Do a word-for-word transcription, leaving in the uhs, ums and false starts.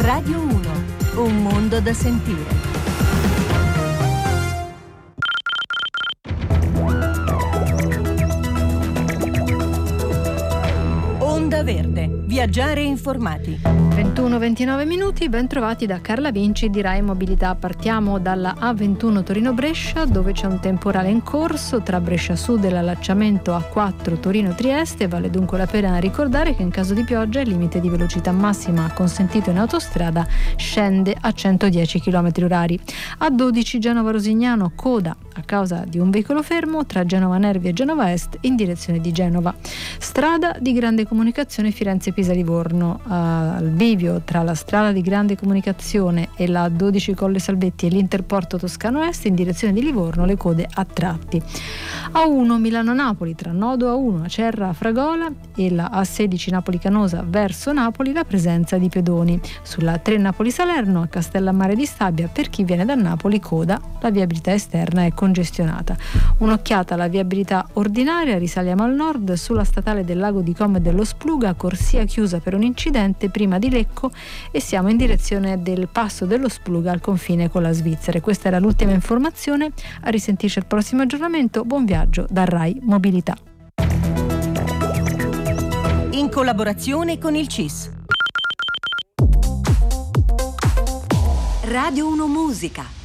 Radio uno, un mondo da sentire. Onda Verde, viaggiare informati. ventuno ventinove minuti, ben trovati da Carla Vinci di Rai Mobilità. Partiamo dalla A ventuno Torino-Brescia, dove c'è un temporale in corso tra Brescia Sud e l'allacciamento A quattro Torino-Trieste. Vale dunque la pena ricordare che in caso di pioggia il limite di velocità massima consentito in autostrada scende a centodieci chilometri orari. A dodici Genova-Rosignano, coda a causa di un veicolo fermo tra Genova Nervi e Genova Est in direzione di Genova. Strada di grande comunicazione Firenze-Pisa-Livorno, al bivio tra la strada di grande comunicazione e la A dodici Colle Salvetti e l'Interporto Toscano Est in direzione di Livorno, le code a tratti. A uno Milano-Napoli tra Nodo A uno, Acerra, Fragola e la A sedici Napoli-Canosa verso Napoli, la presenza di pedoni. Sulla A tre Napoli-Salerno a Castellammare di Stabia, per chi viene da Napoli, coda, la viabilità esterna è congestionata. Un'occhiata alla viabilità ordinaria, risaliamo al nord sulla statale del Lago di Como e dello Spluga, corsia chiusa per un incidente prima di Lecco e siamo in direzione del passo dello Spluga al confine con la Svizzera. Questa era l'ultima informazione, a risentirci al prossimo aggiornamento. Buon viaggio da Rai Mobilità. In collaborazione con il C I S. Radio uno Musica.